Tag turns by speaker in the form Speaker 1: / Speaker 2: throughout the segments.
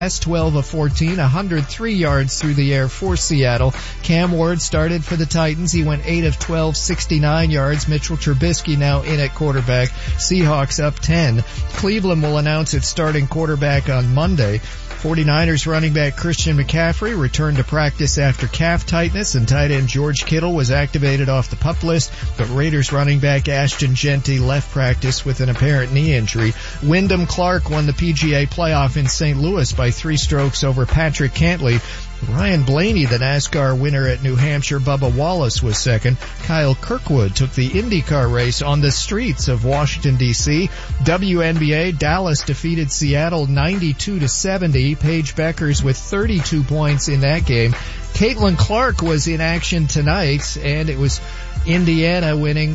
Speaker 1: 12 of 14, 103 yards through the air for Seattle. Cam Ward started for the Titans. He went 8 of 12, 69 yards. Mitchell Trubisky now in at quarterback. Seahawks up 10. Cleveland will announce its starting quarterback on Monday. 49ers running back Christian McCaffrey returned to practice after calf tightness, and tight end George Kittle was activated off the PUP list, but Raiders running back Ashton Jeanty left practice with an apparent knee injury. Wyndham Clark won the PGA playoff in St. Louis by 3 strokes over Patrick Cantley. Ryan Blaney, the NASCAR winner at New Hampshire. Bubba Wallace was second. Kyle Kirkwood took the IndyCar race on the streets of Washington, D.C. WNBA, Dallas defeated Seattle 92-70. Paige Beckers with 32 points in that game. Caitlin Clark was in action tonight, and it was Indiana winning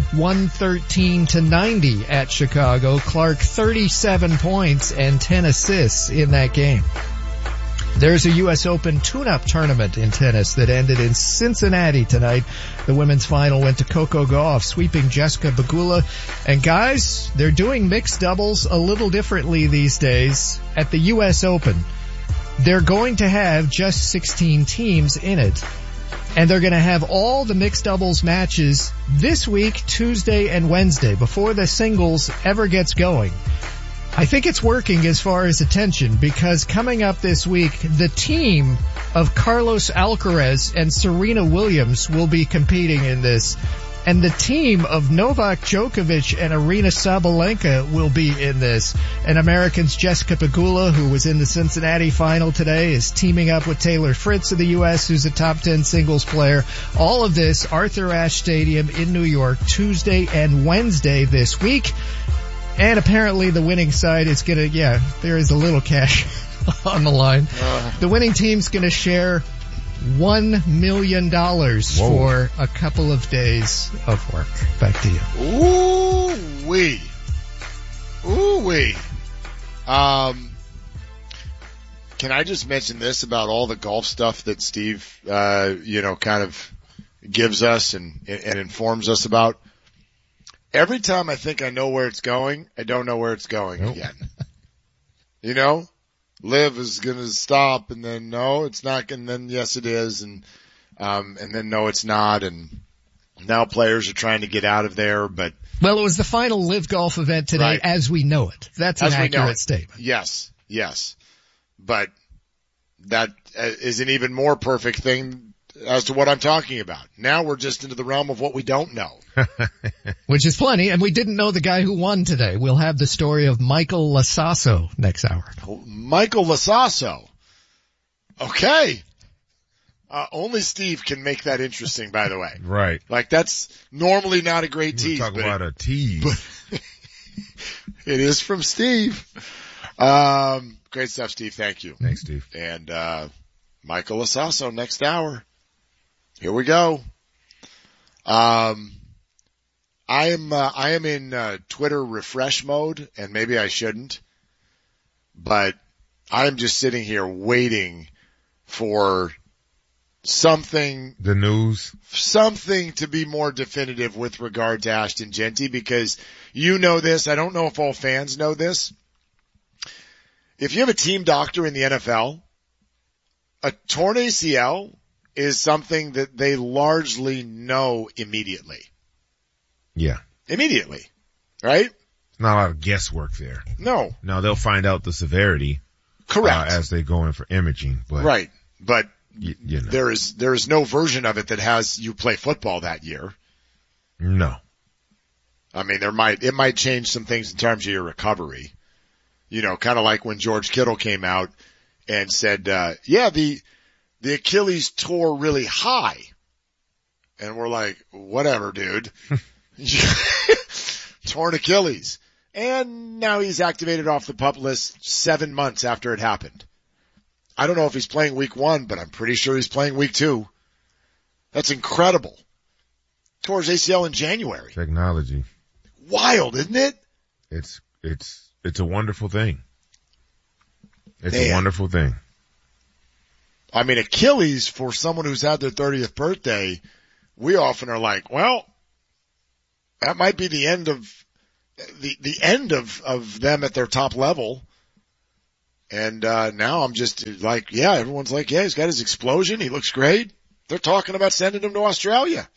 Speaker 1: 113-90 at Chicago. Clark 37 points and 10 assists in that game. There's a U.S. Open tune-up tournament in tennis that ended in Cincinnati tonight. The women's final went to Coco Gauff, sweeping Jessica Pegula. And guys, they're doing mixed doubles a little differently these days at the U.S. Open. They're going to have just 16 teams in it. And they're going to have all the mixed doubles matches this week, Tuesday and Wednesday, before the singles ever gets going. I think it's working as far as attention, because coming up this week, the team of Carlos Alcaraz and Serena Williams will be competing in this. And the team of Novak Djokovic and Aryna Sabalenka will be in this. And Americans Jessica Pegula, who was in the Cincinnati final today, is teaming up with Taylor Fritz of the U.S., who's a top 10 singles player. All of this, Arthur Ashe Stadium in New York, Tuesday and Wednesday this week. And apparently the winning side is gonna, there is a little cash on the line. The winning team's gonna share $1 million for a couple of days of work. Back to you.
Speaker 2: Ooh-wee. Ooh-wee. Can I just mention this about all the golf stuff that Steve, kind of gives us and informs us about? Every time I think I know where it's going, I don't know where it's going again. Liv is going to stop, and then no, it's not, and then yes it is, and then no it's not, and now players are trying to get out of there, but.
Speaker 1: Well, it was the final Live Golf event today, right, as we know it. That's an accurate statement.
Speaker 2: Yes. But that is an even more perfect thing as to what I'm talking about. Now we're just into the realm of what we don't know.
Speaker 1: Which is plenty, and we didn't know the guy who won today. We'll have the story of Michael Lasasso next hour.
Speaker 2: Michael Lasasso. Okay. Only Steve can make that interesting, by the way.
Speaker 3: Right.
Speaker 2: Like, that's normally not a great tease.
Speaker 3: Talk about a tease.
Speaker 2: But it is from Steve. Great stuff, Steve. Thank you.
Speaker 3: Thanks, Steve.
Speaker 2: And Michael Lasasso next hour. Here we go. I am in Twitter refresh mode, and maybe I shouldn't, but I'm just sitting here waiting for something.
Speaker 3: The news.
Speaker 2: Something to be more definitive with regard to Ashton Jeanty, because you know this. I don't know if all fans know this. If you have a team doctor in the NFL, a torn ACL is something that they largely know immediately.
Speaker 3: Yeah.
Speaker 2: Immediately. Right?
Speaker 3: Not a lot of guesswork there.
Speaker 2: No.
Speaker 3: Now they'll find out the severity.
Speaker 2: Correct.
Speaker 3: As they go in for imaging. But
Speaker 2: right. But
Speaker 3: you know.
Speaker 2: there is no version of it that has you play football that year.
Speaker 3: No.
Speaker 2: I mean, it might change some things in terms of your recovery. Kind of like when George Kittle came out and said, the Achilles tore really high. And we're like, whatever, dude. Torn Achilles. And now he's activated off the PUP list 7 months after it happened. I don't know if he's playing week 1, but I'm pretty sure he's playing week 2. That's incredible. Tore his ACL in January.
Speaker 3: Technology.
Speaker 2: Wild, isn't it?
Speaker 3: It's a wonderful thing. It's a wonderful thing.
Speaker 2: I mean, Achilles, for someone who's had their 30th birthday, we often are like, well, that might be the end of the end of them at their top level. And now I'm just like, yeah, everyone's like, yeah, he's got his explosion. He looks great. They're talking about sending him to Australia.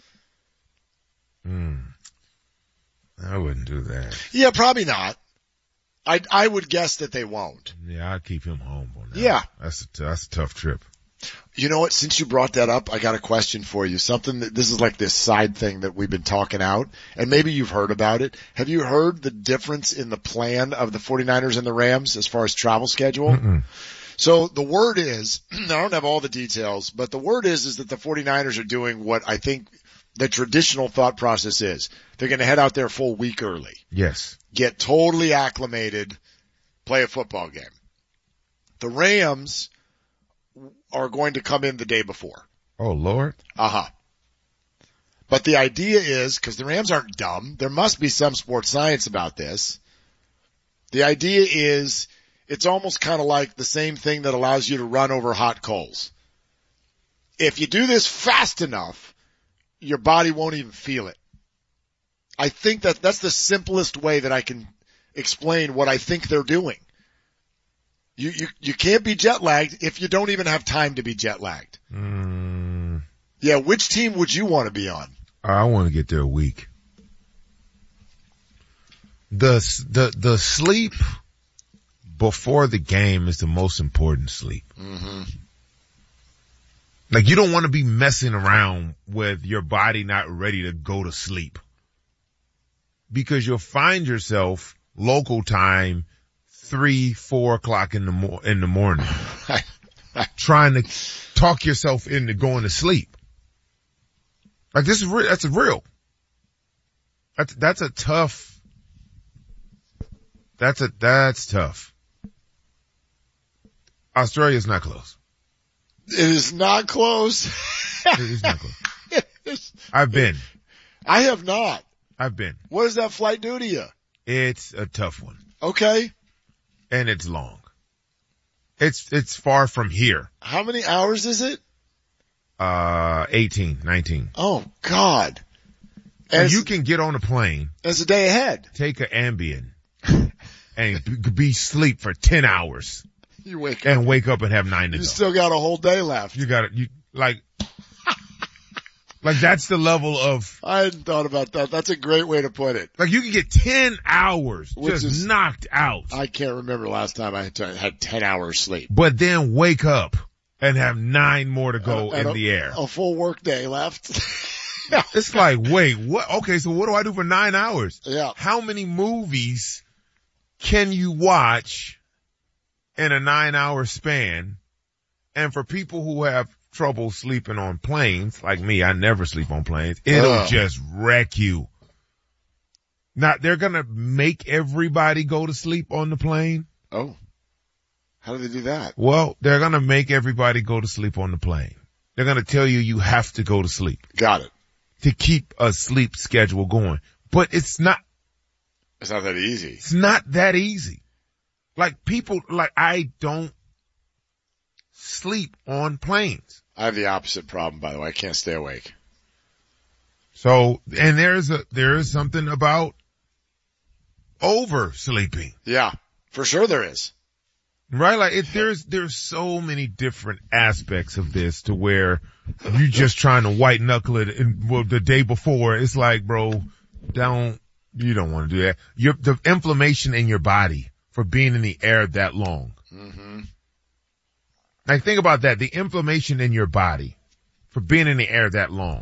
Speaker 3: I wouldn't do that.
Speaker 2: Yeah, probably not. I would guess that they won't.
Speaker 3: Yeah, I'd keep him home on that.
Speaker 2: Yeah.
Speaker 3: That's a tough trip.
Speaker 2: You know what? Since you brought that up, I got a question for you. This is like this side thing that we've been talking out, and maybe you've heard about it. Have you heard the difference in the plan of the 49ers and the Rams as far as travel schedule?
Speaker 3: Mm-mm.
Speaker 2: So the word is, I don't have all the details, but the word is that the 49ers are doing what I think the traditional thought process is. They're going to head out there a full week early.
Speaker 3: Yes.
Speaker 2: Get totally acclimated, play a football game. The Rams are going to come in the day before.
Speaker 3: Oh, Lord.
Speaker 2: But the idea is, because the Rams aren't dumb, there must be some sports science about this. The idea is, it's almost kind of like the same thing that allows you to run over hot coals. If you do this fast enough, your body won't even feel it. I think that's the simplest way that I can explain what I think they're doing. You can't be jet lagged if you don't even have time to be jet lagged. Yeah, which team would you want to be on?
Speaker 3: I want to get there a week. The sleep before the game is the most important sleep.
Speaker 2: Mm-hmm.
Speaker 3: Like, you don't want to be messing around with your body not ready to go to sleep, because you'll find yourself local time 3-4 o'clock in the morning trying to talk yourself into going to sleep. Like, this is real. That's real. That's tough. That's tough. Australia's not close.
Speaker 2: It is not close.
Speaker 3: It is not close. I've been.
Speaker 2: I have not.
Speaker 3: I've been.
Speaker 2: What does that flight do to you?
Speaker 3: It's a tough one.
Speaker 2: Okay.
Speaker 3: And it's long. It's far from here.
Speaker 2: How many hours is it?
Speaker 3: 18, 19.
Speaker 2: Oh, God.
Speaker 3: And you can get on a plane.
Speaker 2: It's a day ahead.
Speaker 3: Take an Ambien and be asleep for 10 hours.
Speaker 2: You wake
Speaker 3: up and have 9 to go.
Speaker 2: You still got a whole day left.
Speaker 3: Like that's the level of.
Speaker 2: I hadn't thought about that. That's a great way to put it.
Speaker 3: Like, you can get 10 hours just knocked out.
Speaker 2: I can't remember last time I had 10 hours sleep.
Speaker 3: But then wake up and have 9 more to go in the air.
Speaker 2: A full work day left.
Speaker 3: It's like, wait, what? Okay, so what do I do for 9 hours?
Speaker 2: Yeah.
Speaker 3: How many movies can you watch in a 9-hour span? And for people who have trouble sleeping on planes, like me, I never sleep on planes. It'll just wreck you. Now, they're gonna make everybody go to sleep on the plane.
Speaker 2: Oh. How do they do that?
Speaker 3: Well, they're gonna make everybody go to sleep on the plane. They're gonna tell you have to go to sleep.
Speaker 2: Got it.
Speaker 3: To keep a sleep schedule going. But it's not
Speaker 2: that easy.
Speaker 3: It's not that easy. Like, people, I don't sleep on planes.
Speaker 2: I have the opposite problem, by the way. I can't stay awake.
Speaker 3: So, and there is something about oversleeping.
Speaker 2: Yeah, for sure there is.
Speaker 3: Right? Like, there's so many different aspects of this to where you just trying to white knuckle it the day before. It's like, bro, you don't want to do that. The inflammation in your body for being in the air that long.
Speaker 2: Mm-hmm.
Speaker 3: Like, think about that. The inflammation in your body for being in the air that long.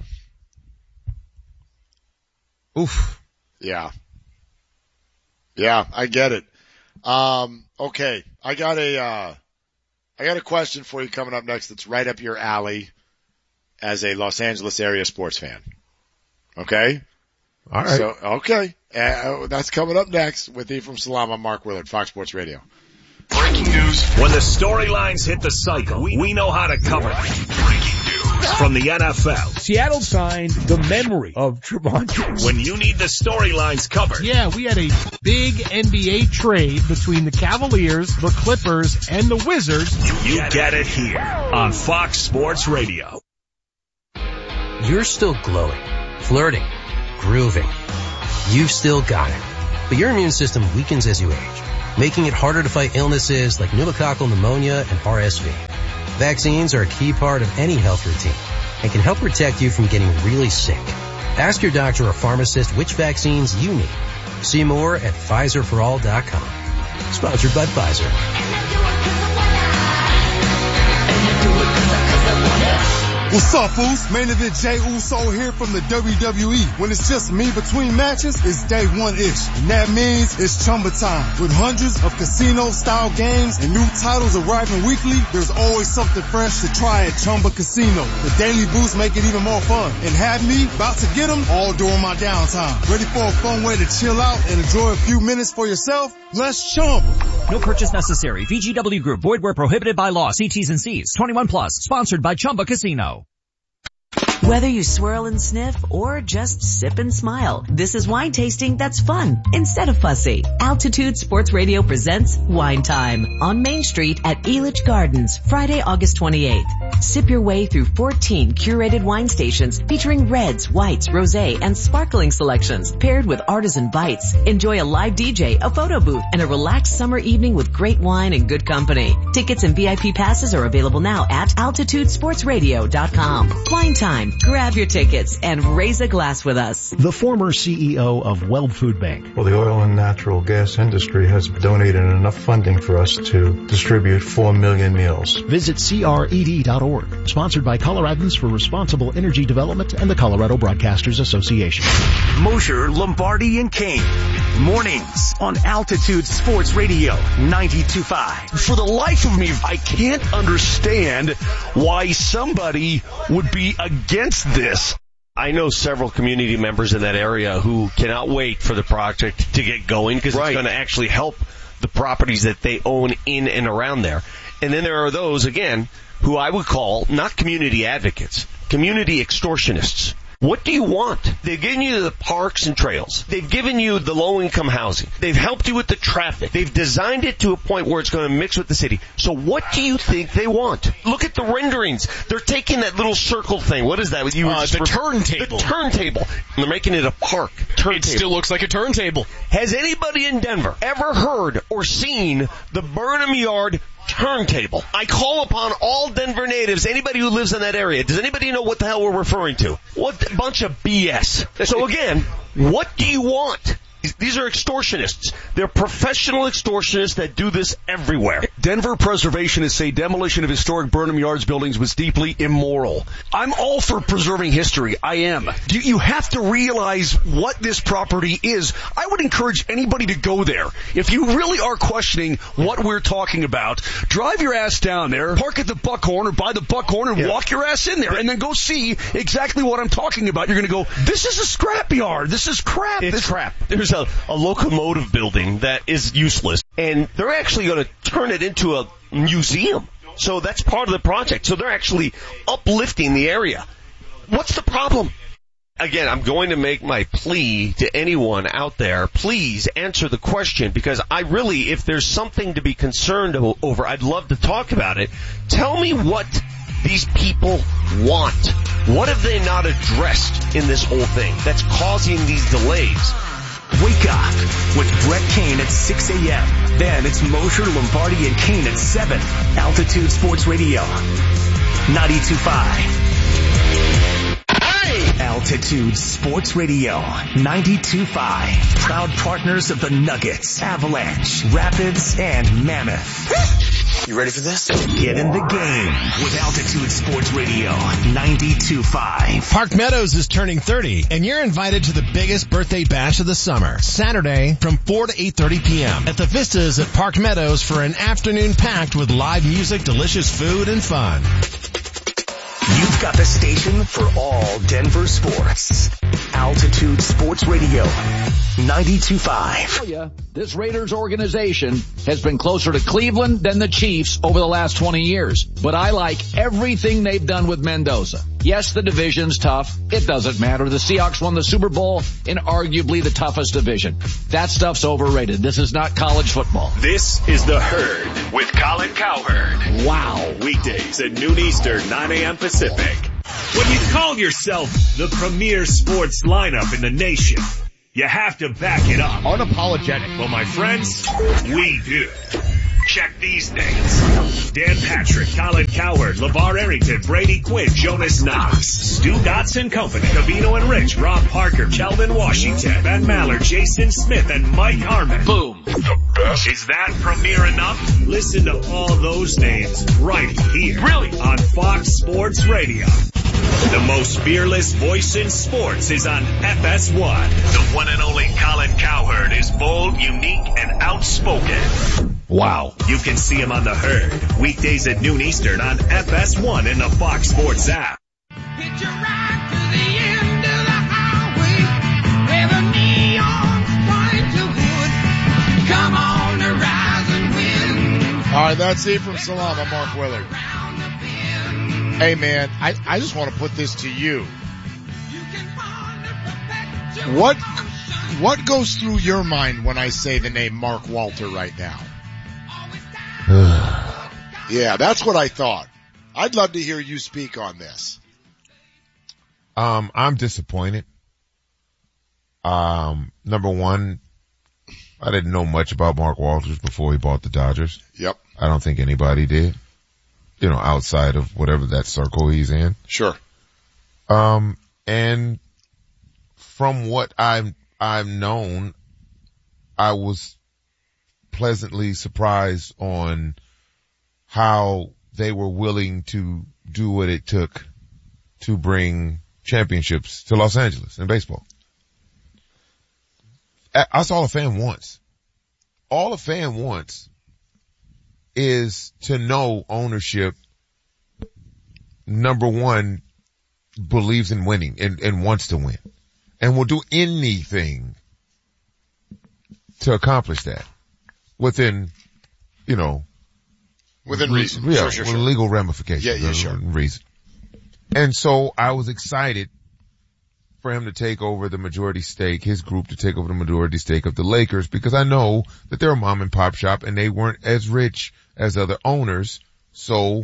Speaker 3: Oof.
Speaker 2: Yeah. Yeah, I get it. Okay. I got a question for you coming up next that's right up your alley as a Los Angeles area sports fan. Okay?
Speaker 3: All right.
Speaker 2: So, okay. That's coming up next with Ephraim Salam on Mark Willard, Fox Sports Radio.
Speaker 4: Breaking news. When the storylines hit the cycle, we know how to cover them. Breaking news from the NFL.
Speaker 5: Seattle signed the memory of Trevon Diggs.
Speaker 4: When you need the storylines covered.
Speaker 5: Yeah, we had a big NBA trade between the Cavaliers, the Clippers, and the Wizards.
Speaker 4: You get it here on Fox Sports Radio.
Speaker 6: You're still glowing, flirting, grooving. You've still got it. But your immune system weakens as you age. making it harder to fight illnesses like pneumococcal pneumonia and RSV. Vaccines are a key part of any health routine and can help protect you from getting really sick. Ask your doctor or pharmacist which vaccines you need. See more at PfizerForAll.com. Sponsored by Pfizer.
Speaker 7: What's up, fools? Main event Jey Uso here from the WWE. When it's just me between matches, it's day one-ish. And that means it's Chumba time. With hundreds of casino-style games and new titles arriving weekly, there's always something fresh to try at Chumba Casino. The daily boosts make it even more fun. And have me about to get them all during my downtime. Ready for a fun way to chill out and enjoy a few minutes for yourself? Let's Chumba.
Speaker 8: No purchase necessary. VGW Group. Void where prohibited by law. See T's and C's. 21 plus. Sponsored by Chumba Casino.
Speaker 9: Whether you swirl and sniff or just sip and smile, this is wine tasting that's fun instead of fussy. Altitude Sports Radio presents Wine Time on Main Street at Elitch Gardens, Friday, August 28th. Sip your way through 14 curated wine stations featuring reds, whites, rosé, and sparkling selections paired with artisan bites. Enjoy a live DJ, a photo booth, and a relaxed summer evening with great wine and good company. Tickets and VIP passes are available now at altitudesportsradio.com. Wine Time. Grab your tickets and raise a glass with us.
Speaker 10: The former CEO of Weld Food Bank.
Speaker 11: Well, the oil and natural gas industry has donated enough funding for us to distribute 4 million meals.
Speaker 10: Visit CRED.org. Sponsored by Coloradans for Responsible Energy Development and the Colorado Broadcasters Association.
Speaker 12: Mosher, Lombardi, and Kane. Mornings on Altitude Sports Radio 92.5.
Speaker 13: For the life of me, I can't understand why somebody would be against this.
Speaker 14: I know several community members in that area who cannot wait for the project to get going because it's going to actually help the properties that they own in and around there. And then there are those, again, who I would call not community advocates, community extortionists. What do you want? They've given you the parks and trails. They've given you the low-income housing. They've helped you with the traffic. They've designed it to a point where it's going to mix with the city. So what do you think they want? Look at the renderings. They're taking that little circle thing. What is that?
Speaker 15: The turntable.
Speaker 14: The turntable. And they're making it a park.
Speaker 15: It still looks like a turntable.
Speaker 14: Has anybody in Denver ever heard or seen the Burnham Yard turntable? I call upon all Denver natives, anybody who lives in that area. Does anybody know what the hell we're referring to? What a bunch of BS. So again, what do you want? These are extortionists. They're professional extortionists that do this everywhere.
Speaker 15: Denver preservationists say demolition of historic Burnham Yards buildings was deeply immoral. I'm all for preserving history. I am. You have to realize what this property is. I would encourage anybody to go there. If you really are questioning what we're talking about, drive your ass down there, park at the Buckhorn or by the Buckhorn and walk your ass in there and then go see exactly what I'm talking about. You're going to go, this is a scrapyard. This is crap.
Speaker 14: It's crap. There's a locomotive building that is useless, and they're actually going to turn it into a museum. So that's part of the project. So they're actually uplifting the area. What's the problem? Again, I'm going to make my plea to anyone out there. Please answer the question, because I really, if there's something to be concerned over, I'd love to talk about it. Tell me what these people want. What have they not addressed in this whole thing that's causing these delays?
Speaker 12: Wake up with Brett Kane at 6 a.m. Then it's Mosher, Lombardi, and Kane at 7. Altitude Sports Radio 92.5. Altitude Sports Radio 92.5. Proud partners of the Nuggets, Avalanche, Rapids, and Mammoth.
Speaker 16: You ready for this?
Speaker 12: Get in the game with Altitude Sports Radio 92.5.
Speaker 17: Park Meadows is turning 30, and you're invited to the biggest birthday bash of the summer. Saturday from 4 to 8:30 p.m. at the Vistas at Park Meadows for an afternoon packed with live music, delicious food, and fun.
Speaker 12: You've got the station for all Denver sports. Altitude Sports Radio 92.5.
Speaker 18: This Raiders organization has been closer to Cleveland than the Chiefs over the last 20 years. But I like everything they've done with Mendoza. Yes, the division's tough. It doesn't matter. The Seahawks won the Super Bowl in arguably the toughest division. That stuff's overrated. This is not college football.
Speaker 4: This is The Herd with Colin Cowherd.
Speaker 18: Wow.
Speaker 4: Weekdays at noon Eastern, 9 a.m. Pacific. When you call yourself the premier sports lineup in the nation, you have to back it up.
Speaker 17: Unapologetic.
Speaker 4: Well, my friends, we do. Check these names. Dan Patrick, Colin Cowherd, LeVar Arrington, Brady Quinn, Jonas Knox, Stu Dotson Company, Cavino and Rich, Rob Parker, Kelvin Washington, Ben Maller, Jason Smith, and Mike Harmon. Boom. The best. Is that premiere enough? Listen to all those names right here. Really? On Fox Sports Radio. The most fearless voice in sports is on FS1. The one and only Colin Cowherd is bold, unique, and outspoken.
Speaker 15: Wow.
Speaker 4: You can see him on The Herd, weekdays at noon Eastern on FS1 and the Fox Sports app.
Speaker 16: Hitch a ride to the end of the highway, where the neon's flying too good. Come on to rise and win.
Speaker 2: All right, that's it from Salam. I'm Mark Willard. Hey, man, I just want to put this to you. What goes through your mind when I say the name Mark Walter right now? Yeah, that's what I thought. I'd love to hear you speak on this.
Speaker 3: I'm disappointed. Number one, I didn't know much about Mark Walters before he bought the Dodgers.
Speaker 2: Yep.
Speaker 3: I don't think anybody did. You know, outside of whatever that circle he's in.
Speaker 2: Sure.
Speaker 3: And from what I've known, I was pleasantly surprised on how they were willing to do what it took to bring championships to Los Angeles in baseball. That's all a fan wants. All a fan wants is to know ownership, number one, believes in winning and wants to win and will do anything to accomplish that within,
Speaker 2: within reason.
Speaker 3: Yeah,
Speaker 2: sure.
Speaker 3: with legal ramifications.
Speaker 2: Yeah, sure.
Speaker 3: Reason. And so I was excited for him to take over the majority stake, his group to take over the majority stake of the Lakers, because I know that they're a mom and pop shop and they weren't as rich as other owners. So,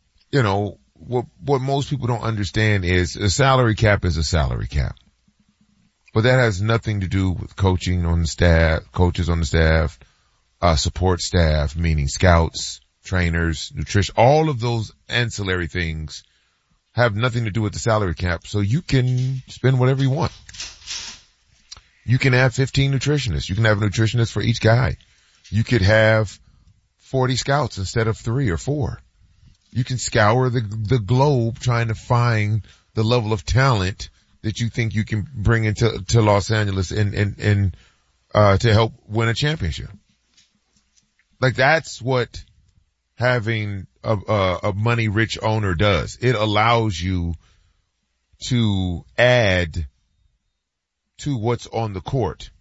Speaker 3: what most people don't understand is a salary cap is a salary cap. But that has nothing to do with coaching on the staff, coaches on the staff, support staff, meaning scouts, trainers, nutrition, all of those ancillary things have nothing to do with the salary cap. So you can spend whatever you want. You can have 15 nutritionists. You can have a nutritionist for each guy. You could have 40 scouts instead of 3 or 4. You can scour the globe trying to find the level of talent that you think you can bring into Los Angeles and to help win a championship. Like that's what having a money rich owner does. It allows you to add to what's on the court.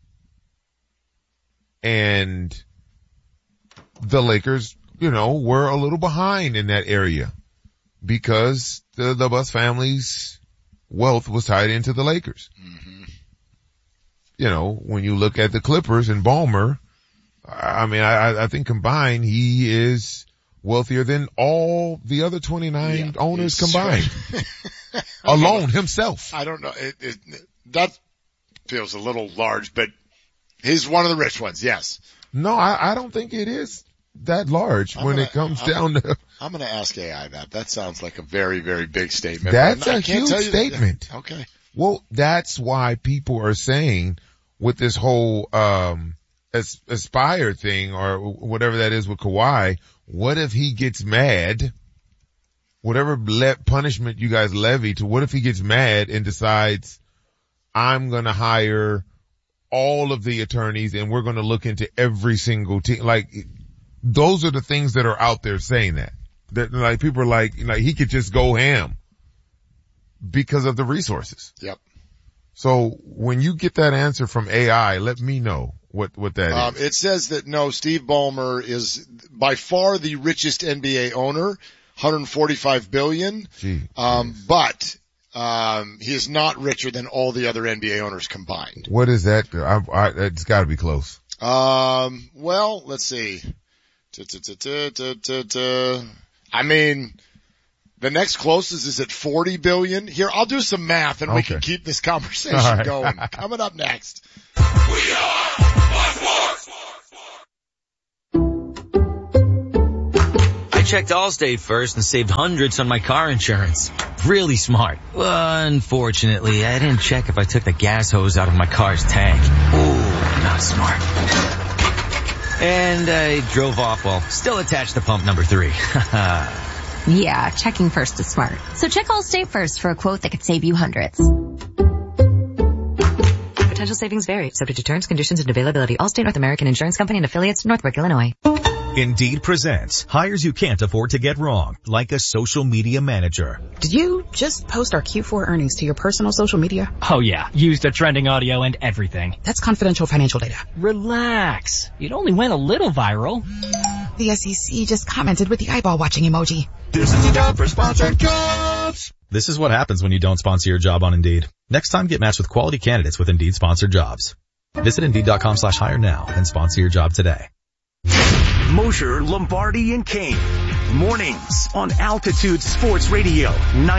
Speaker 3: And the Lakers, were a little behind in that area because the Buss family's wealth was tied into the Lakers.
Speaker 2: Mm-hmm.
Speaker 3: When you look at the Clippers and Ballmer, I think combined he is wealthier than all the other 29 owners combined. Alone himself.
Speaker 2: I don't know. That feels a little large, but he's one of the rich ones, yes.
Speaker 3: No, I don't think it is that large it comes down to.
Speaker 2: I'm going to ask AI that. That sounds like a very, very big statement.
Speaker 3: That's a huge statement.
Speaker 2: Okay.
Speaker 3: Well, that's why people are saying with this whole, Aspire thing or whatever that is with Kawhi, what if he gets mad? Whatever punishment you guys levy to, what if he gets mad and decides, I'm going to hire all of the attorneys and we're going to look into every single team. Like, those are the things that are out there saying that like people are like he could just go ham because of the resources.
Speaker 2: Yep.
Speaker 3: So when you get that answer from AI, let me know what that is.
Speaker 2: It says that no, Steve Ballmer is by far the richest NBA owner, $145 billion. But he is not richer than all the other NBA owners combined.
Speaker 3: What is that? It's got to be close.
Speaker 2: Well, let's see. The next closest is at 40 billion. Here, I'll do some math and we can keep this conversation going. Coming up next.
Speaker 16: We are Sports.
Speaker 19: I checked Allstate first and saved hundreds on my car insurance. Really smart. Unfortunately, I didn't check if I took the gas hose out of my car's tank. Ooh, not smart. And I drove off while still attached to pump number 3.
Speaker 20: Yeah, checking first is smart. So check Allstate first for a quote that could save you hundreds. Potential savings vary, subject to terms, conditions, and availability. Allstate North American Insurance Company and affiliates, Northbrook, Illinois.
Speaker 21: Indeed presents hires you can't afford to get wrong, like a social media manager.
Speaker 22: Did you just post our Q4 earnings to your personal social media?
Speaker 23: Oh yeah, used the trending audio and everything.
Speaker 22: That's confidential financial data.
Speaker 23: Relax. It only went a little viral.
Speaker 22: The SEC just commented with the eyeball watching emoji.
Speaker 24: This is the job for sponsored jobs.
Speaker 25: This is what happens when you don't sponsor your job on Indeed. Next time, get matched with quality candidates with Indeed sponsored jobs. Visit Indeed.com/hire now and sponsor your job today.
Speaker 12: Mosher, Lombardi, and Kane. Mornings on Altitude Sports Radio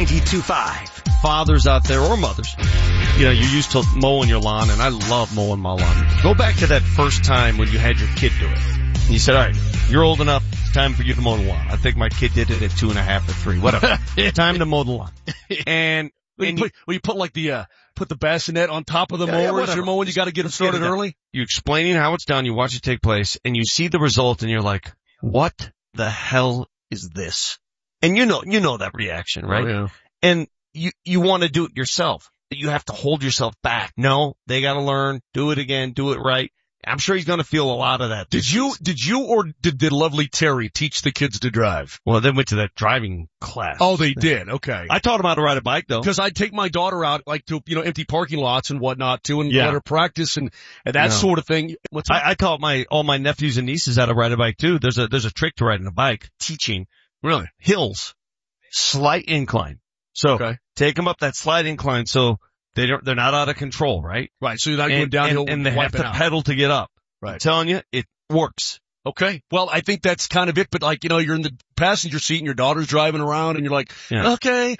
Speaker 12: 92.5.
Speaker 14: Fathers out there or mothers, you know, you're used to mowing your lawn, and I love mowing my lawn. Go back to that first time when you had your kid do it. And you said, all right, you're old enough, it's time for you to mow the lawn. I think my kid did it at 2.5 or 3, whatever. Time to mow the lawn. And
Speaker 15: you put like the bassinet on top of the mower as you're mowing, you gotta get it started early.
Speaker 14: You're explaining how it's done, you watch it take place, and you see the result, and you're like, what the hell is this? And you know that reaction, right?
Speaker 15: Oh, yeah.
Speaker 14: And you want to do it yourself. You have to hold yourself back. No, they gotta learn, do it again, do it right. I'm sure he's going to feel a lot of that.
Speaker 15: Did you or did lovely Terry teach the kids to drive?
Speaker 14: Well, they went to that driving class.
Speaker 15: Oh, they did. Okay.
Speaker 14: I taught them how to ride a bike though.
Speaker 15: Because I'd take my daughter out like to, empty parking lots and whatnot too and let her practice and that sort of thing.
Speaker 14: I taught all my nephews and nieces how to ride a bike too. There's a trick to riding a bike. Teaching.
Speaker 15: Really?
Speaker 14: Hills. Slight incline. So take them up that slight incline so they're not out of control, right?
Speaker 15: Right. So you're not going downhill
Speaker 14: and they have to pedal to get up.
Speaker 15: Right.
Speaker 14: I'm telling you, it works.
Speaker 15: Okay. Well, I think that's kind of it, but like, you're in the passenger seat and your daughter's driving around and you're like, okay,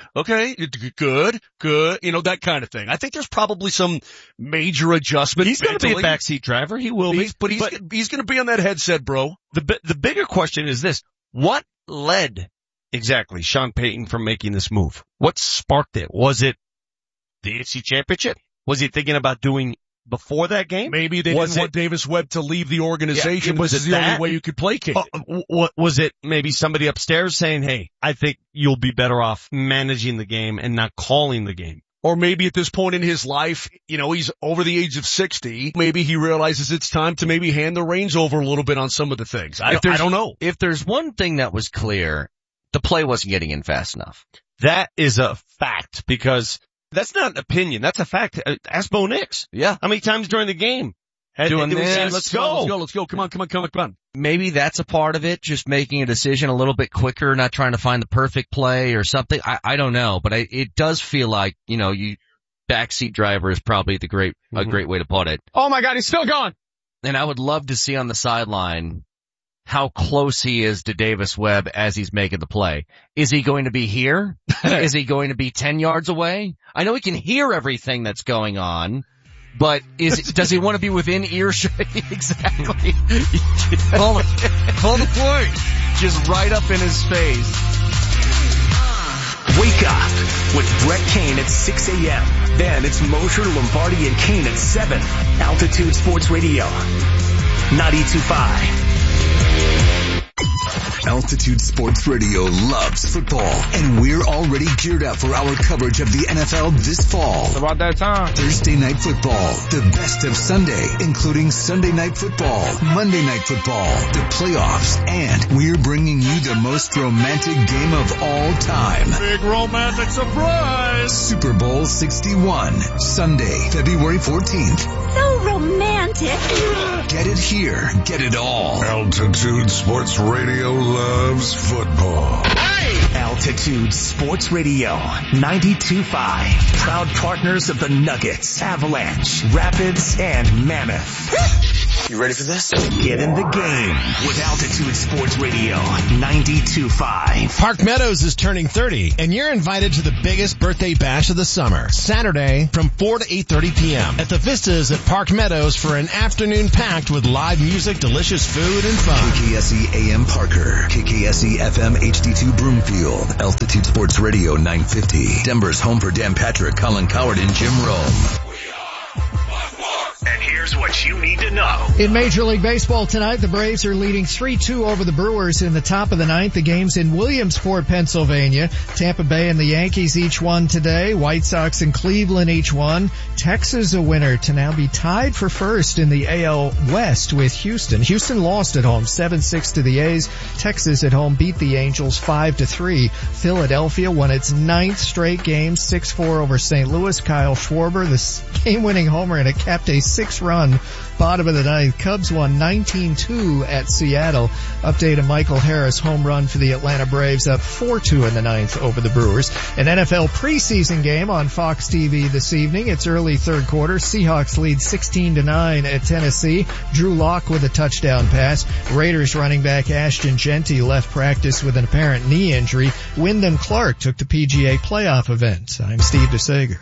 Speaker 15: good, that kind of thing. I think there's probably some major adjustment.
Speaker 14: He's going to be a backseat driver. He will be.
Speaker 15: But he's going to be on that headset, bro.
Speaker 14: The bigger question is this. What led exactly Sean Payton from making this move? What sparked it? Was it the AFC Championship? Was he thinking about doing before that game?
Speaker 15: Maybe they didn't want Davis Webb to leave the organization.
Speaker 14: Was
Speaker 15: this is the only way you could placate it.
Speaker 14: Was it maybe somebody upstairs saying, hey, I think you'll be better off managing the game and not calling the game?
Speaker 15: Or maybe at this point in his life, he's over the age of 60. Maybe he realizes it's time to maybe hand the reins over a little bit on some of the things. I don't know.
Speaker 26: If there's one thing that was clear, the play wasn't getting in fast enough.
Speaker 14: That is a fact because that's not an opinion. That's a fact. Ask Bo Nix.
Speaker 26: Yeah.
Speaker 14: How many times during the game?
Speaker 26: Doing this.
Speaker 15: Let's go. Come on.
Speaker 26: Maybe that's a part of it. Just making a decision a little bit quicker, not trying to find the perfect play or something. I don't know, but it does feel like, backseat driver is probably a great way to put it.
Speaker 27: Oh my God, he's still gone.
Speaker 26: And I would love to see on the sideline how close he is to Davis Webb as he's making the play. Is he going to be here? Is he going to be 10 yards away? I know he can hear everything that's going on, but does he want to be within earshot? Exactly.
Speaker 15: Call the play.
Speaker 26: Just right up in his face.
Speaker 12: Wake up with Brett Kane at 6 a.m. Then it's Mosher, Lombardi, and Kane at 7. Altitude Sports Radio 92.5.
Speaker 28: Altitude Sports Radio loves football, and we're already geared up for our coverage of the NFL this fall.
Speaker 27: It's about that time.
Speaker 28: Thursday Night Football, the best of Sunday, including Sunday Night Football, Monday Night Football, the playoffs, and we're bringing you the most romantic game of all time.
Speaker 15: Big romantic surprise!
Speaker 28: Super Bowl 61, Sunday, February 14th.
Speaker 20: So romantic.
Speaker 28: Get it here, get it all.
Speaker 29: Altitude Sports Radio loves football.
Speaker 12: Altitude Altitude Sports Radio 92.5. Proud partners of the Nuggets, Avalanche, Rapids, and Mammoth.
Speaker 1: You ready for this?
Speaker 12: Get in the game with Altitude Sports Radio 92.5.
Speaker 17: Park Meadows is turning 30, and you're invited to the biggest birthday bash of the summer, Saturday from 4 to 8:30 p.m. at the Vistas at Park Meadows for an afternoon packed with live music, delicious food, and fun.
Speaker 28: KKSE AM Parker, KKSE FM HD2 Broomfield, Altitude Sports Radio 950, Denver's home for Dan Patrick, Colin Coward, and Jim Rome.
Speaker 4: And here's what you need to know.
Speaker 5: In Major League Baseball tonight, the Braves are leading 3-2 over the Brewers in the top of the ninth. The game's in Williamsport, Pennsylvania. Tampa Bay and the Yankees each won today. White Sox and Cleveland each won. Texas a winner to now be tied for first in the AL West with Houston. Houston lost at home 7-6 to the A's. Texas at home beat the Angels 5-3. Philadelphia won its ninth straight game, 6-4 over St. Louis. Kyle Schwarber, the game-winning homer, and it capped a 6-run bottom of the ninth. Cubs won 19-2 at Seattle. Update, a Michael Harris home run for the Atlanta Braves, up 4-2 in the ninth over the Brewers. An NFL preseason game on Fox TV this evening. It's early third quarter. Seahawks lead 16-9 at Tennessee. Drew Lock with a touchdown pass. Raiders running back Ashton Genty left practice with an apparent knee injury. Wyndham Clark took the PGA playoff event. I'm Steve DeSager.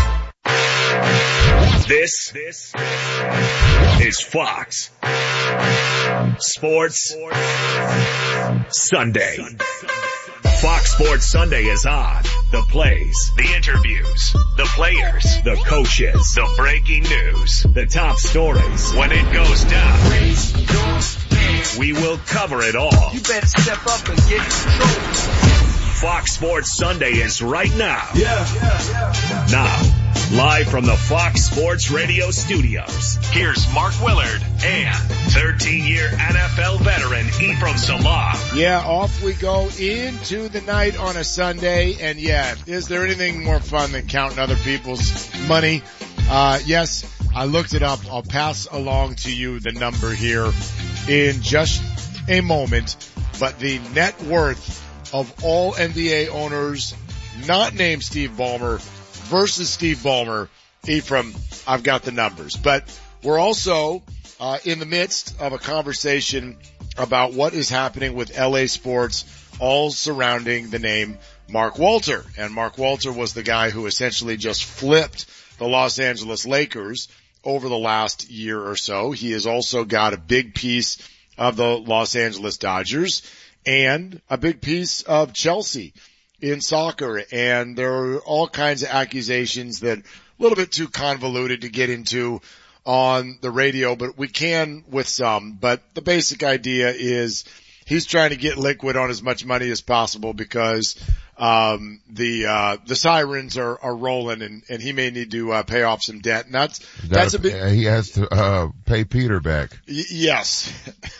Speaker 4: This is Fox Sports Sunday. Fox Sports Sunday is on. The plays, the interviews, the players, the coaches, the breaking news, the top stories. When it goes down, we will cover it all.
Speaker 16: You better step up and get control.
Speaker 4: Fox Sports Sunday is right now. Now, live from the Fox Sports Radio studios, here's Mark Willard and 13-year NFL veteran Ephraim Salah.
Speaker 2: Yeah, off we go into the night on a Sunday. And yeah, is there anything more fun than counting other people's money? Yes, I looked it up. I'll pass along to you the number here in just a moment. But the net worth of all NBA owners not named Steve Ballmer versus Steve Ballmer. Ephraim, I've got the numbers. But we're also in the midst of a conversation about what is happening with LA sports, all surrounding the name Mark Walter. And Mark Walter was the guy who essentially just flipped the Los Angeles Lakers over the last year or so. He has also got a big piece of the Los Angeles Dodgers and a big piece of Chelsea in soccer. And there are all kinds of accusations that a little bit too convoluted to get into on the radio, but we can with some. But the basic idea is he's trying to get liquid on as much money as possible because the sirens are rolling, and he may need to pay off some debt. And that's a bit.
Speaker 3: He has to pay Peter back.
Speaker 2: Yes.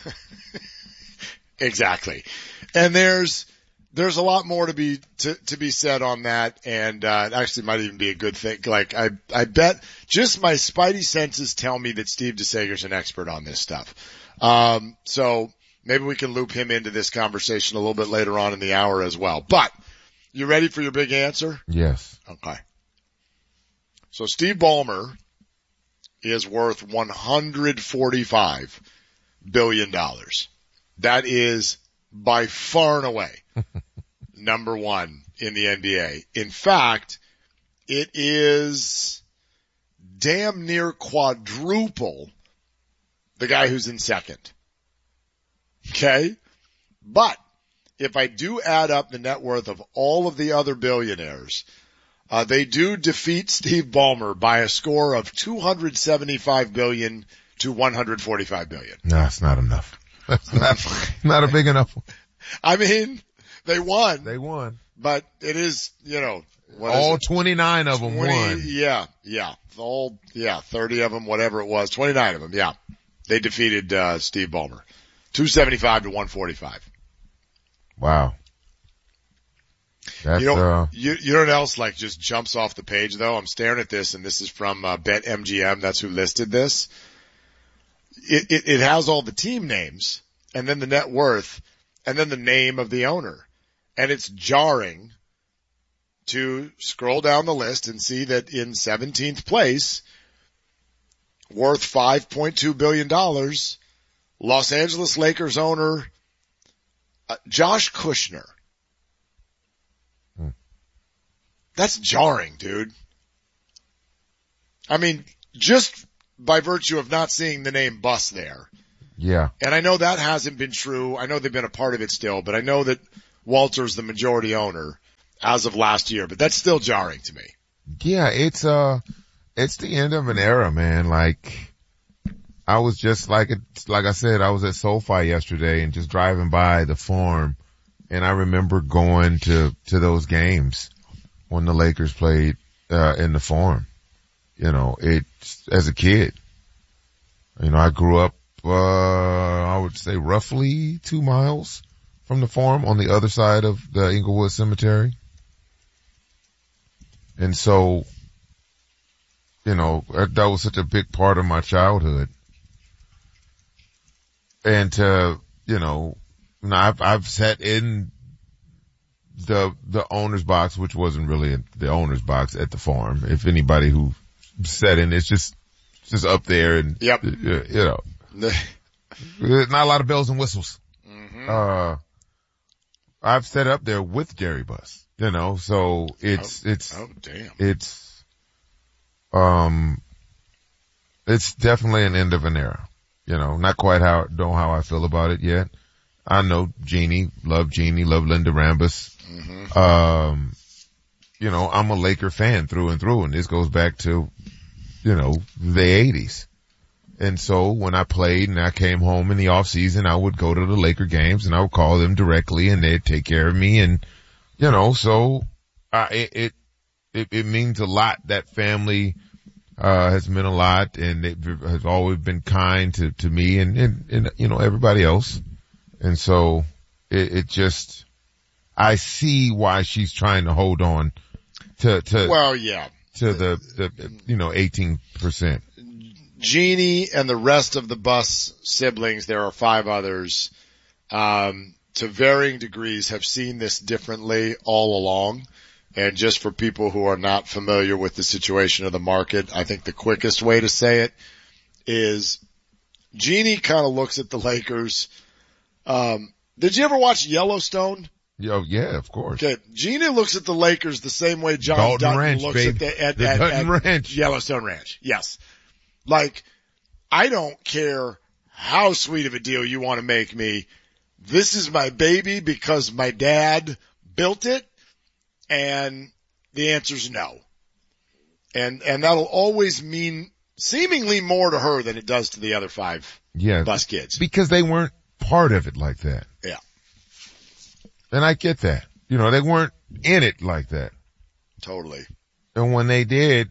Speaker 2: Exactly. And there's a lot more to be said on that, and it actually might even be a good thing. Like I bet just my spidey senses tell me that Steve DeSager's an expert on this stuff. So maybe we can loop him into this conversation a little bit later on in the hour as well. But you ready for your big answer?
Speaker 3: Yes.
Speaker 2: Okay. So Steve Ballmer is worth $145 billion. That is by far and away number one in the NBA. In fact, it is damn near quadruple the guy who's in second. Okay? But if I do add up the net worth of all of the other billionaires, they do defeat Steve Ballmer by a score of $275 billion to $145 billion.
Speaker 3: No, it's not enough. That's not a big enough one.
Speaker 2: I mean, they won.
Speaker 3: They won.
Speaker 2: But it is,
Speaker 3: all 29 of them won.
Speaker 2: Yeah. 30 of them, whatever it was. 29 of them, yeah. They defeated, Steve Ballmer. 275 to 145.
Speaker 3: Wow. That's,
Speaker 2: you know what else just jumps off the page though? I'm staring at this, and this is from, BetMGM. That's who listed this. It has all the team names, and then the net worth, and then the name of the owner. And it's jarring to scroll down the list and see that in 17th place, worth $5.2 billion, Los Angeles Lakers owner Josh Kushner. That's jarring, dude. I mean, just by virtue of not seeing the name Buss there.
Speaker 3: Yeah.
Speaker 2: And I know that hasn't been true. I know they've been a part of it still, but I know that Walter's the majority owner as of last year, but that's still jarring to me.
Speaker 3: Yeah, it's the end of an era, man. Like, I was just like I said, I was at SoFi yesterday and just driving by the Forum, and I remember going to those games when the Lakers played, in the Forum. You know, as a kid. You know, I grew up, I would say roughly 2 miles from the Forum on the other side of the Inglewood Cemetery. And so, you know, that was such a big part of my childhood. And you know, I've sat in the owner's box, which wasn't really the owner's box at the Forum. If anybody who sat in, it's just up there and,
Speaker 2: yep.
Speaker 3: You know, not a lot of bells and whistles.
Speaker 2: Mm-hmm.
Speaker 3: I've sat up there with Jerry Buss, you know, so it's definitely an end of an era. You know, not quite how I feel about it yet. I know Jeannie, love Linda Rambus.
Speaker 2: Mm-hmm.
Speaker 3: You know, I'm a Laker fan through and through, and this goes back to, you know, the 80s. And so when I played and I came home in the off season, I would go to the Laker games and I would call them directly and they'd take care of me. And, you know, so, it means a lot. That family, has meant a lot, and it has always been kind to me and, you know, everybody else. And so it just, I see why she's trying to hold on to the, you know, 18%.
Speaker 2: Jeannie and the rest of the Buss siblings, there are 5 others, to varying degrees have seen this differently all along. And just for people who are not familiar with the situation of the market, I think the quickest way to say it is Jeannie kind of looks at the Lakers. Did you ever watch Yellowstone?
Speaker 3: Yeah, of course.
Speaker 2: Okay. Jeannie looks at the Lakers the same way John Dutton
Speaker 3: Ranch,
Speaker 2: looks
Speaker 3: baby.
Speaker 2: at
Speaker 3: Ranch.
Speaker 2: Yellowstone Ranch. Yes. Like, I don't care how sweet of a deal you want to make me. This is my baby because my dad built it. And the answer's no. And that'll always mean seemingly more to her than it does to the other 5 Buss kids.
Speaker 3: Because they weren't part of it like that.
Speaker 2: Yeah.
Speaker 3: And I get that. You know, they weren't in it like that.
Speaker 2: Totally.
Speaker 3: And when they did,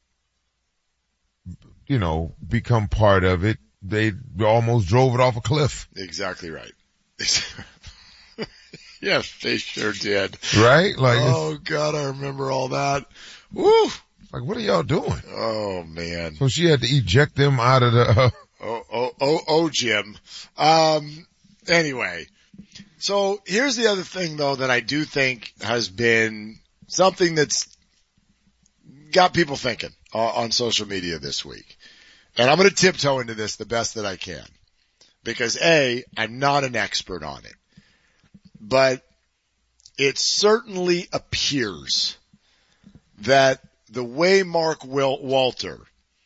Speaker 3: you know, become part of it, they almost drove it off a cliff.
Speaker 2: Exactly right. Yes, they sure did.
Speaker 3: Right? Like,
Speaker 2: oh God, I remember all that. Woo!
Speaker 3: Like, what are y'all doing?
Speaker 2: Oh man.
Speaker 3: So she had to eject them out of the,
Speaker 2: Jim. Anyway. So here's the other thing though that I do think has been something that's got people thinking on social media this week. And I'm going to tiptoe into this the best that I can. Because I'm not an expert on it. But it certainly appears that the way Mark Walter,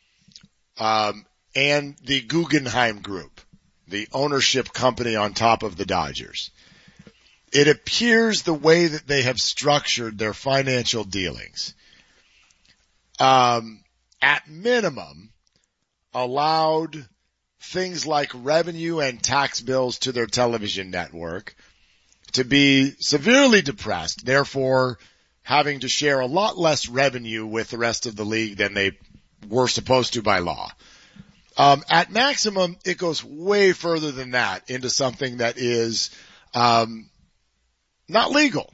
Speaker 2: and the Guggenheim Group, the ownership company on top of the Dodgers, it appears the way that they have structured their financial dealings, at minimum, allowed things like revenue and tax bills to their television network to be severely depressed, therefore having to share a lot less revenue with the rest of the league than they were supposed to by law. At maximum, it goes way further than that into something that is not legal.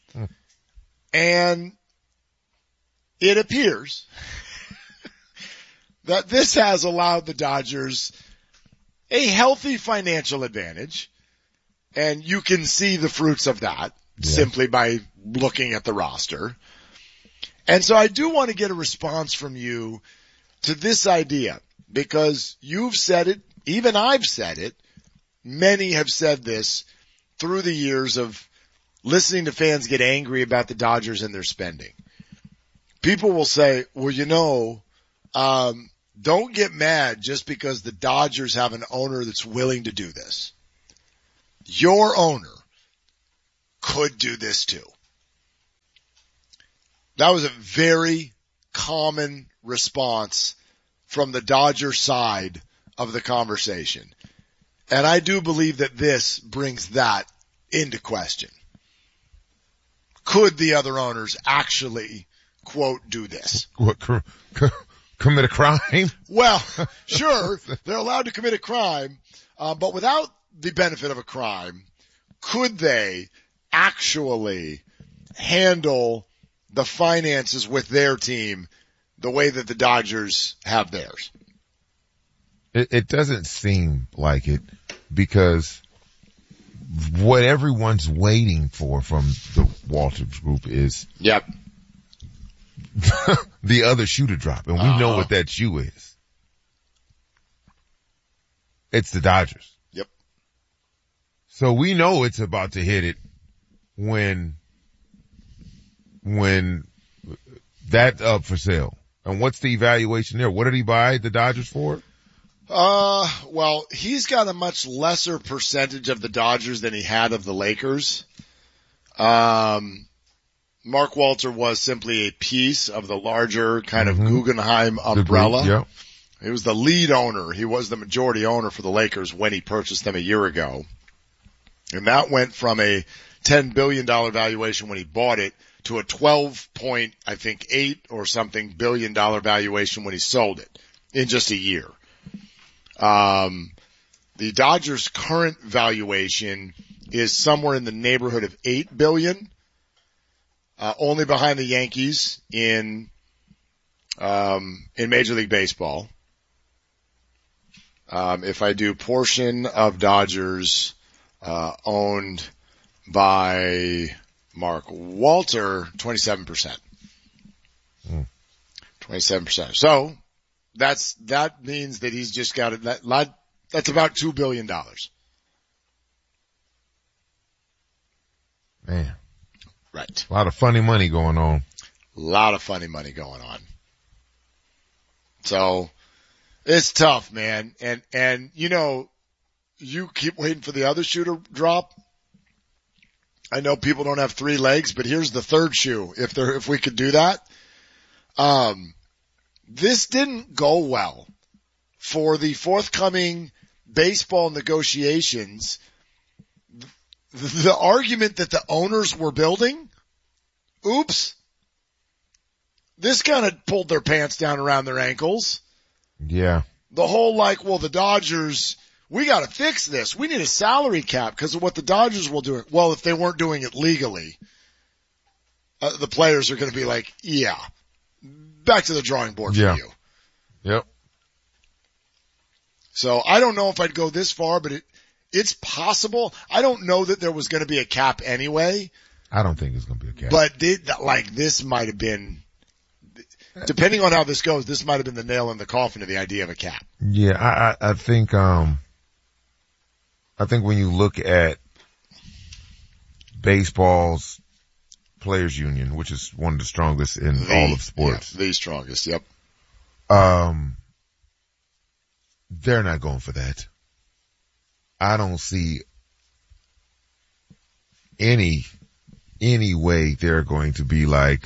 Speaker 2: And it appears that this has allowed the Dodgers a healthy financial advantage, and you can see the fruits of that. simply by looking at the roster. And so I do want to get a response from you to this idea, because you've said it, even I've said it, many have said this through the years of listening to fans get angry about the Dodgers and their spending. People will say, well, don't get mad just because the Dodgers have an owner that's willing to do this. Your owner could do this too. That was a very common response from the Dodger side of the conversation. And I do believe that this brings that into question. Could the other owners actually, quote, do this?
Speaker 3: What, commit a crime?
Speaker 2: Well, sure, they're allowed to commit a crime, but without the benefit of a crime, could they actually handle the finances with their team the way that the Dodgers have theirs?
Speaker 3: It doesn't seem like it, because what everyone's waiting for from the Walters Group is the other shoe to drop, and we know what that shoe is. It's the Dodgers.
Speaker 2: Yep.
Speaker 3: So we know it's about to hit it when that's up for sale. And what's the evaluation there? What did he buy the Dodgers for?
Speaker 2: Well, he's got a much lesser percentage of the Dodgers than he had of the Lakers. Mark Walter was simply a piece of the larger kind of Guggenheim umbrella.
Speaker 3: Yep.
Speaker 2: He was the lead owner. He was the majority owner for the Lakers when he purchased them a year ago. And that went from a $10 billion valuation when he bought it to a 12.8 or something billion dollar valuation when he sold it in just a year. The Dodgers' current valuation is somewhere in the neighborhood of $8 billion, only behind the Yankees in Major League Baseball. If I do portion of Dodgers, owned by Mark Walter, 27%. 27%. So that means that he's just got that's about $2 billion.
Speaker 3: Man.
Speaker 2: Right.
Speaker 3: A lot of funny money going on.
Speaker 2: A lot of funny money going on. So it's tough, man. And you keep waiting for the other shoe to drop. I know people don't have three legs, but here's the third shoe. If we could do that. This didn't go well for the forthcoming baseball negotiations. The argument that the owners were building, oops, this kind of pulled their pants down around their ankles.
Speaker 3: Yeah.
Speaker 2: The whole the Dodgers, we got to fix this. We need a salary cap because of what the Dodgers will do. Well, if they weren't doing it legally, the players are going to be like, yeah, back to the drawing board for you.
Speaker 3: Yep.
Speaker 2: So I don't know if I'd go this far, but it's possible. I don't know that there was going to be a cap anyway.
Speaker 3: I don't think it's going to be a cap.
Speaker 2: But this might have been, depending on how this goes, this might have been the nail in the coffin of the idea of a cap.
Speaker 3: Yeah, I think when you look at baseball's players union, which is one of the strongest in all of sports.
Speaker 2: Yeah, the strongest, yep.
Speaker 3: They're not going for that. I don't see any way they're going to be like,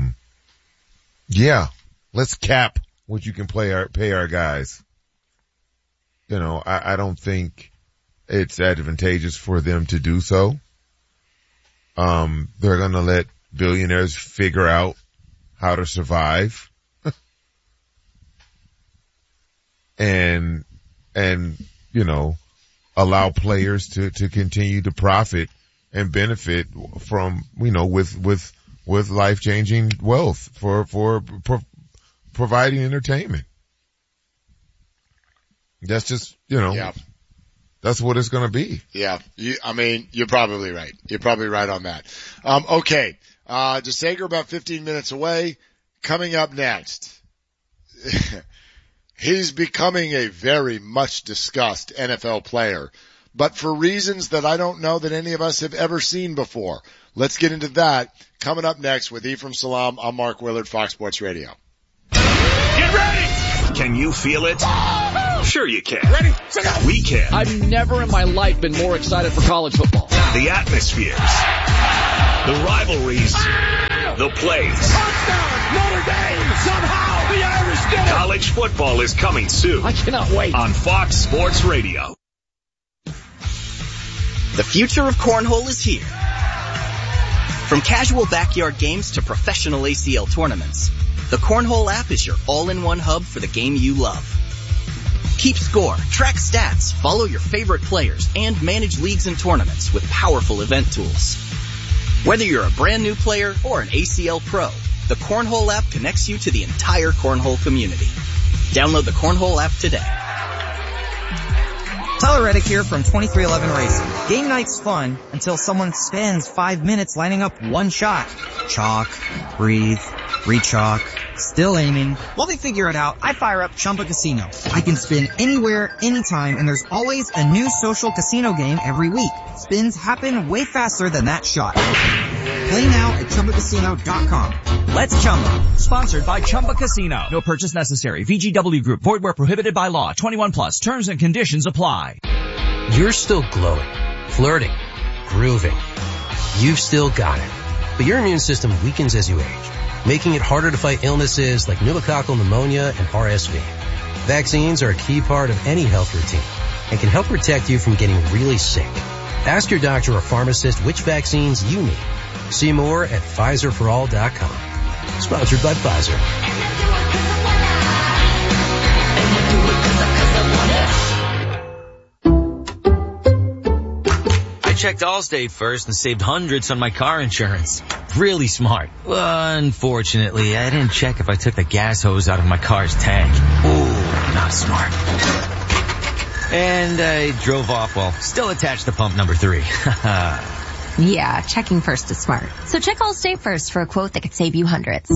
Speaker 3: let's cap what you can pay our guys. I don't think it's advantageous for them to do so. They're going to let billionaires figure out how to survive and allow players to continue to profit and benefit from, with life-changing wealth for providing entertainment. That's just,
Speaker 2: Yeah.
Speaker 3: That's what it's going to be.
Speaker 2: Yeah. You're probably right. You're probably right on that. Okay. DeSager about 15 minutes away. Coming up next. He's becoming a very much discussed NFL player, but for reasons that I don't know that any of us have ever seen before. Let's get into that coming up next with Ephraim Salaam. I'm Mark Willard, Fox Sports Radio.
Speaker 4: Get ready! Can you feel it? Sure you can. Ready? We can.
Speaker 18: I've never in my life been more excited for college football.
Speaker 4: The atmospheres, the rivalries, the plays.
Speaker 16: Touchdown, Notre Dame! Somehow the Irish did it!
Speaker 4: College football is coming soon.
Speaker 18: I cannot wait.
Speaker 4: On Fox Sports Radio.
Speaker 1: The future of cornhole is here. From casual backyard games to professional ACL tournaments, the Cornhole app is your all-in-one hub for the game you love. Keep score, track stats, follow your favorite players, and manage leagues and tournaments with powerful event tools. Whether you're a brand new player or an ACL pro, the Cornhole app connects you to the entire cornhole community. Download the Cornhole app today.
Speaker 6: Tyler Reddick here from 2311 Racing. Game night's fun until someone spends 5 minutes lining up one shot. Chalk, breathe, re-chalk, still aiming. While they figure it out, I fire up Chumba Casino. I can spin anywhere, anytime, and there's always a new social casino game every week. Spins happen way faster than that shot. Play now at ChumbaCasino.com.
Speaker 7: Let's Chumba. Sponsored by Chumba Casino. No purchase necessary. VGW Group. Void where prohibited by law. 21 plus. Terms and conditions apply.
Speaker 8: You're still glowing, flirting, grooving. You've still got it. But your immune system weakens as you age, making it harder to fight illnesses like pneumococcal pneumonia and RSV. Vaccines are a key part of any health routine and can help protect you from getting really sick. Ask your doctor or pharmacist which vaccines you need. See more at PfizerForAll.com. Sponsored by Pfizer.
Speaker 19: I checked Allstate first and saved hundreds on my car insurance. Really smart. Unfortunately, I didn't check if I took the gas hose out of my car's tank. Ooh, not smart. And I drove off while still attached to pump number 3.
Speaker 20: Yeah, checking first is smart. So check Allstate first for a quote that could save you hundreds.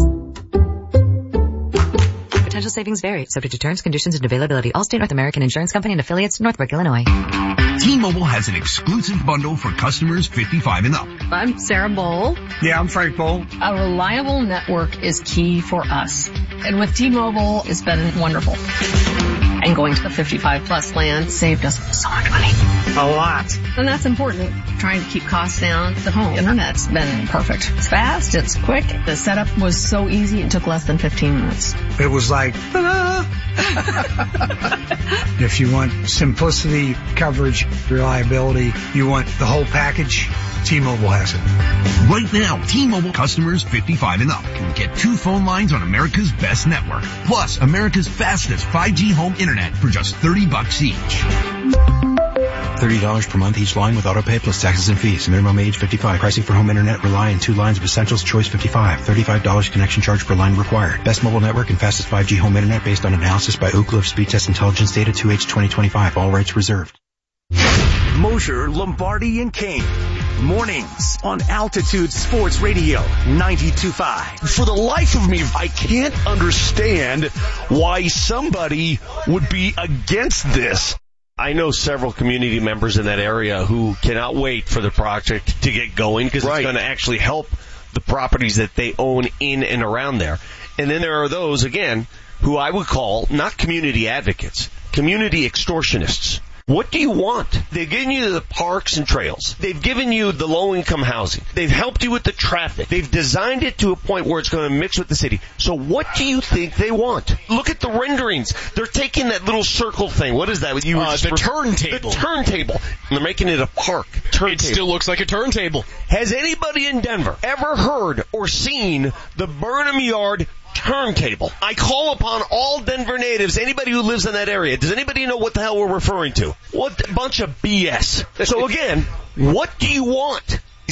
Speaker 22: Potential savings vary, subject to terms, conditions, and availability. Allstate North American Insurance Company and affiliates, Northbrook, Illinois.
Speaker 9: T-Mobile has an exclusive bundle for customers 55 and up.
Speaker 10: I'm Sarah Bowl.
Speaker 9: Yeah, I'm Frank Bowl.
Speaker 10: A reliable network is key for us. And with T-Mobile, it's been wonderful. And going to the 55 plus plan saved us so much money.
Speaker 9: A lot.
Speaker 10: And that's important. Trying to keep costs down. The home internet's been perfect. It's fast, it's quick. The setup was so easy, it took less than 15 minutes.
Speaker 9: It was like, ta-da! If you want simplicity, coverage, reliability, you want the whole package, T-Mobile has it. Right now, T-Mobile customers 55 and up can get 2 phone lines on America's best network, plus America's fastest 5G home internet for just $30 each.
Speaker 11: $30 per month each line with autopay plus taxes and fees. Minimum age 55. Pricing for home internet rely on 2 lines of Essentials Choice 55. $35 connection charge per line required. Best mobile network and fastest 5G home internet based on analysis by Ookla of Speed Test Intelligence data 2H 2025. All rights reserved.
Speaker 12: Mosher, Lombardi, and Kane. Mornings on Altitude Sports Radio 92.5.
Speaker 13: For the life of me, I can't understand why somebody would be against this.
Speaker 14: I know several community members in that area who cannot wait for the project to get going because it's going to actually help the properties that they own in and around there. And then there are those, again, who I would call not community advocates, community extortionists. What do you want? They've given you the parks and trails. They've given you the low-income housing. They've helped you with the traffic. They've designed it to a point where it's going to mix with the city. So what do you think they want? Look at the renderings. They're taking that little circle thing. What is that?
Speaker 15: The turntable.
Speaker 14: The turntable. And they're making it a park.
Speaker 15: It still looks like a turntable.
Speaker 14: Has anybody in Denver ever heard or seen the Burnham Yard turntable? I call upon all Denver natives, anybody who lives in that area. Does anybody know what the hell we're referring to? What a bunch of BS. So again, what do you want?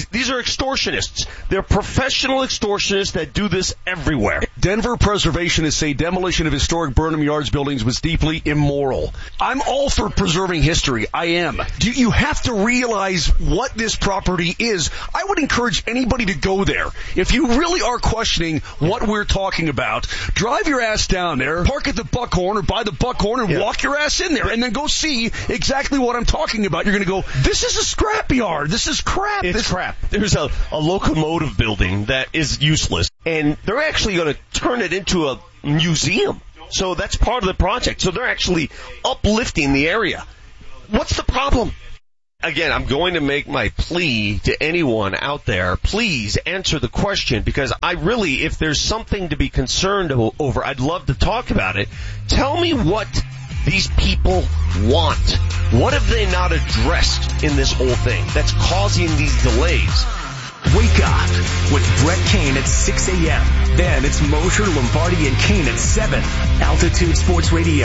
Speaker 14: These are extortionists. They're professional extortionists that do this everywhere.
Speaker 15: Denver preservationists say demolition of historic Burnham Yards buildings was deeply immoral. I'm all for preserving history. I am. You have to realize what this property is. I would encourage anybody to go there. If you really are questioning what we're talking about, drive your ass down there, park at the Buckhorn or by the Buckhorn and walk your ass in there and then go see exactly what I'm talking about. You're going to go, this is a scrapyard. This is crap.
Speaker 14: It's crap. There's a locomotive building that is useless, and they're actually going to turn it into a museum. So that's part of the project. So they're actually uplifting the area. What's the problem? Again, I'm going to make my plea to anyone out there. Please answer the question, because I really, if there's something to be concerned over, I'd love to talk about it. Tell me what these people want. What have they not addressed in this whole thing that's causing these delays?
Speaker 12: Wake up with Brett Kane at 6 a.m. Then it's Mosher, Lombardi, and Kane at 7. Altitude Sports Radio,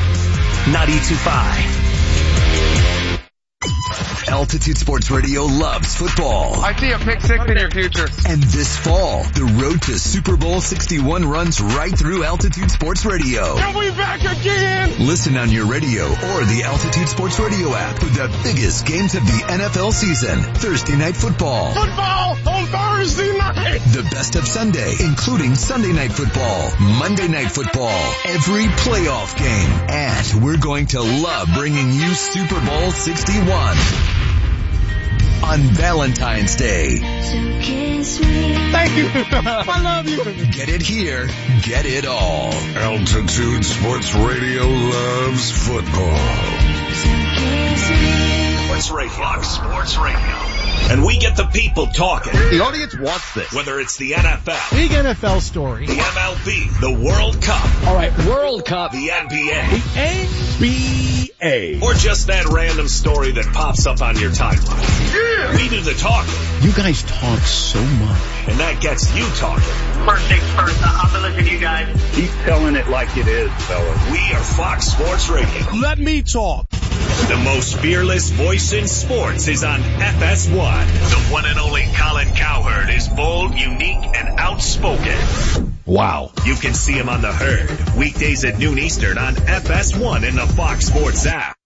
Speaker 12: 92.5.
Speaker 17: Altitude Sports Radio loves football.
Speaker 21: I see a pick six in your future.
Speaker 17: And this fall, the road to Super Bowl 61 runs right through Altitude Sports Radio.
Speaker 21: Are we back again?
Speaker 17: Listen on your radio or the Altitude Sports Radio app for the biggest games of the NFL season. Thursday Night Football.
Speaker 21: Football on Thursday night.
Speaker 17: The best of Sunday, including Sunday Night Football, Monday Night Football, every playoff game. And we're going to love bringing you Super Bowl 61. On Valentine's Day.
Speaker 21: Thank you. I love you.
Speaker 17: Get it here. Get it all.
Speaker 23: Altitude Sports Radio loves football.
Speaker 4: Sports Radio. Fox Sports Radio. And we get the people talking.
Speaker 21: The audience wants this.
Speaker 4: Whether it's the NFL.
Speaker 5: Big NFL story.
Speaker 4: The MLB. The World Cup.
Speaker 18: All right, World Cup.
Speaker 4: The NBA.
Speaker 21: The NBA.
Speaker 4: Or just that random story that pops up on your timeline.
Speaker 21: Yeah.
Speaker 4: We do the talking.
Speaker 21: You guys talk so much.
Speaker 4: And that gets you talking.
Speaker 24: First things first, I've been listening to you guys.
Speaker 25: Keep telling it like it is, fellas.
Speaker 4: We are Fox Sports Radio.
Speaker 21: Let me talk.
Speaker 4: The most fearless voice in sports is on FS1. The one and only Colin Cowherd is bold, unique, and outspoken.
Speaker 21: Wow.
Speaker 4: You can see him on The Herd, weekdays at noon Eastern on FS1 in the Fox Sports app.